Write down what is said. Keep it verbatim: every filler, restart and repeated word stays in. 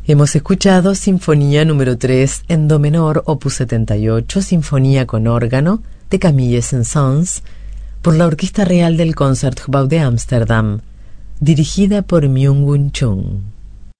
Hemos escuchado Sinfonía número tres en Do menor, opus setenta y ocho, Sinfonía con órgano, de Camille Saint-Saëns, por la Orquesta Real del Concertgebouw de Ámsterdam, dirigida por Myung-Whun Chung.